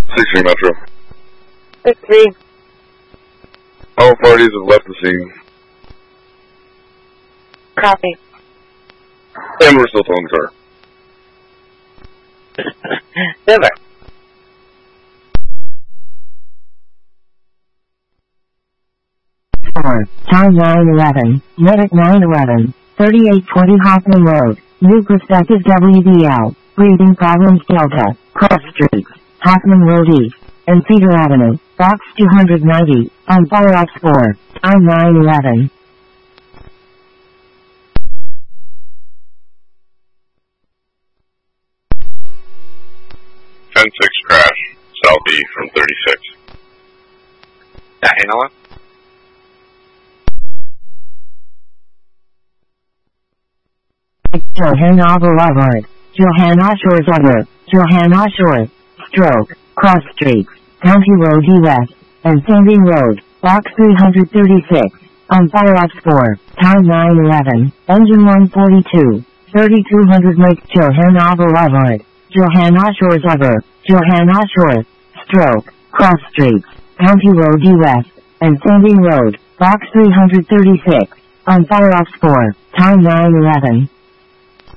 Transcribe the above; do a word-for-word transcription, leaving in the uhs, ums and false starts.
six three Metro. six three. All parties have left the scene. Copy. And we're still towing the car. Never. Four, time nine eleven, medic nine eleven, thirty-eight twenty Hoffman Road, new prospective W D L, breathing problems Delta, cross streets, Hoffman Road East, and Cedar Avenue, box two ninety, on Fire Ops four, time nine eleven. ten six crash, southeast from thirty-six. Yeah, handle it. Johanna Boulevard, Johanna Shores Other, Johanna Shores, Stroke, Cross Streets, County Road E West, and Sanding Road, box three thirty-six, on Fire Ops four, time nine eleven, engine one forty-two, thirty-two hundred Lake Johanna Boulevard, Johanna Shores Other, Johanna Shores, Stroke, Cross Streets, County Road E West, and Sanding Road, box three thirty-six, on Fire Ops four, time nine eleven.